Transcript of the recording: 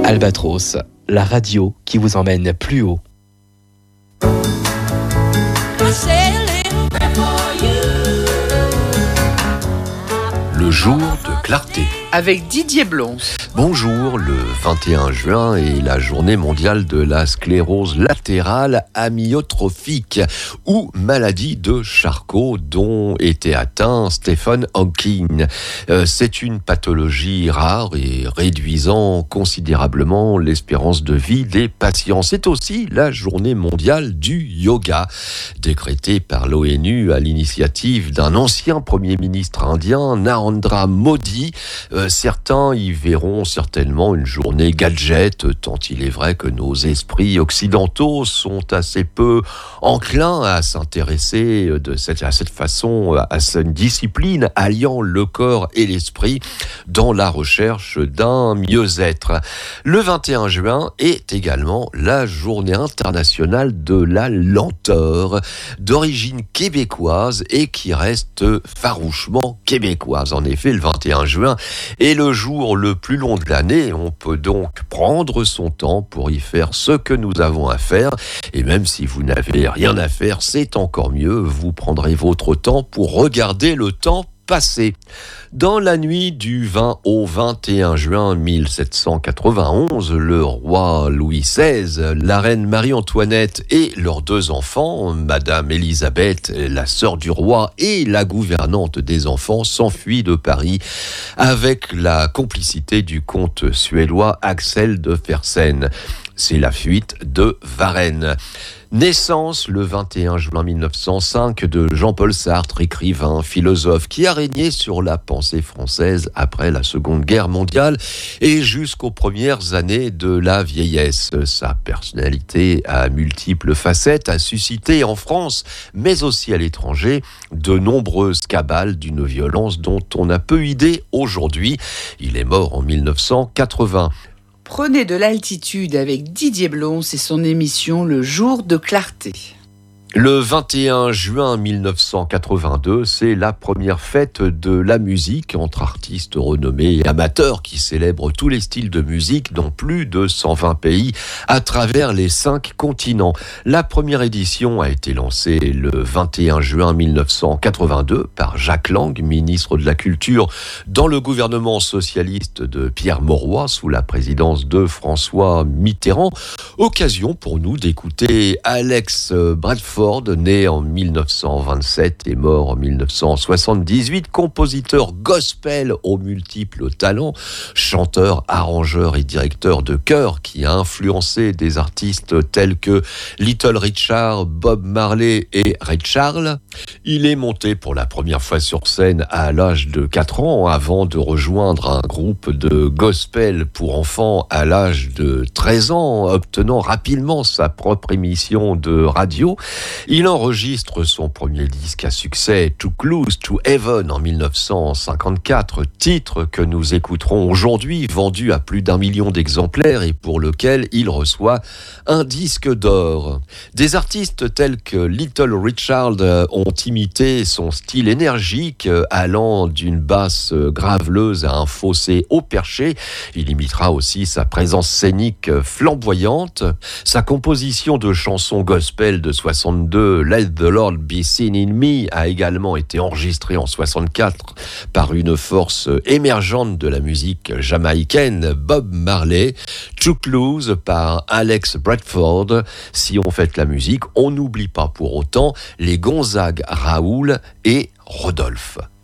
Albatros, la radio qui vous emmène plus haut. Le jour de clarté. Avec Didier Blons. Bonjour, le 21 juin est la journée mondiale de la sclérose latérale amyotrophique ou maladie de Charcot dont était atteint Stephen Hawking. C'est une pathologie rare et réduisant considérablement l'espérance de vie des patients. C'est aussi la journée mondiale du yoga, décrétée par l'ONU à l'initiative d'un ancien Premier ministre indien, Narendra Modi. Certains y verront certainement une journée gadget, tant il est vrai que nos esprits occidentaux sont assez peu enclins à s'intéresser à cette façon à cette discipline alliant le corps et l'esprit dans la recherche d'un mieux-être. Le 21 juin est également la journée internationale de la lenteur, d'origine québécoise et qui reste farouchement québécoise. En effet, le 21 juin est le jour le plus long de l'année. On peut donc prendre son temps pour y faire ce que nous avons à faire. Et même si vous n'avez rien à faire, c'est encore mieux. Vous prendrez votre temps pour regarder le temps passé. Dans la nuit du 20 au 21 juin 1791, le roi Louis XVI, la reine Marie-Antoinette et leurs deux enfants, Madame Élisabeth, la sœur du roi et la gouvernante des enfants, s'enfuient de Paris avec la complicité du comte suédois Axel de Fersen. C'est la fuite de Varennes. Naissance le 21 juin 1905 de Jean-Paul Sartre, écrivain, philosophe, qui a régné sur la pensée française après la Seconde Guerre mondiale et jusqu'aux premières années de la vieillesse. Sa personnalité à multiples facettes a suscité en France, mais aussi à l'étranger, de nombreuses cabales d'une violence dont on a peu idée aujourd'hui. Il est mort en 1980. Prenez de l'altitude avec Didier Blons et son émission Le jour de clarté. Le 21 juin 1982, c'est la première fête de la musique entre artistes renommés et amateurs qui célèbrent tous les styles de musique dans plus de 120 pays à travers les 5 continents. La première édition a été lancée le 21 juin 1982 par Jacques Lang, ministre de la Culture dans le gouvernement socialiste de Pierre Mauroy sous la présidence de François Mitterrand. Occasion pour nous d'écouter Alex Bradford, né en 1927 et mort en 1978, compositeur gospel aux multiples talents, chanteur, arrangeur et directeur de chœur qui a influencé des artistes tels que Little Richard, Bob Marley et Ray Charles. Il est monté pour la première fois sur scène à l'âge de 4 ans avant de rejoindre un groupe de gospel pour enfants à l'âge de 13 ans, obtenant rapidement sa propre émission de radio. Il enregistre son premier disque à succès, Too Close to Heaven, en 1954, titre que nous écouterons aujourd'hui, vendu à plus d'1 million d'exemplaires et pour lequel il reçoit un disque d'or. Des artistes tels que Little Richard ont imité son style énergique, allant d'une basse graveleuse à un fausset haut perché. Il imitera aussi sa présence scénique flamboyante. Sa composition de chansons gospel de 62, Let the Lord Be Seen in Me, a également été enregistrée en 64 par une force émergente de la musique jamaïcaine, Bob Marley. Too Close par Alex Bradford. Si on fête la musique, on n'oublie pas pour autant les Gonzague, Raoul et Rodolphe.